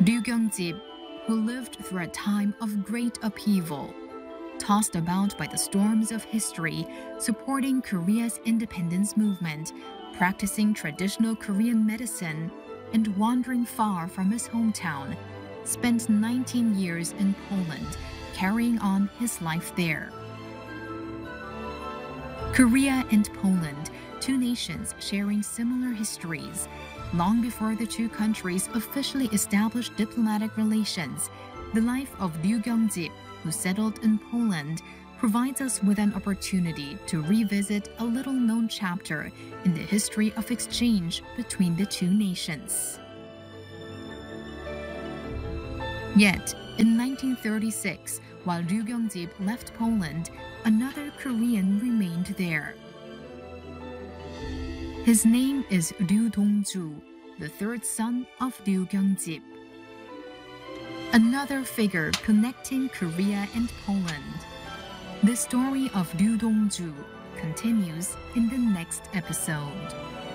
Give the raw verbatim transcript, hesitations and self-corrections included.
Ryu Gyeong-jip, who lived through a time of great upheaval, tossed about by the storms of history, supporting Korea's independence movement, practicing traditional Korean medicine, and wandering far from his hometown, spent nineteen years in Poland, carrying on his life there. Korea and Poland, two nations sharing similar histories, long before the two countries officially established diplomatic relations, the life of Ryu Gyeong-jip, who settled in Poland, provides us with an opportunity to revisit a little-known chapter in the history of exchange between the two nations. Yet, in nineteen thirty-six, while Ryu Gyeong-jip left Poland, another Korean remained there. His name is Ryu Dong-ju, the third son of Ryu Gyeong-jip. Another figure connecting Korea and Poland. The story of Ryu Dong-ju continues in the next episode.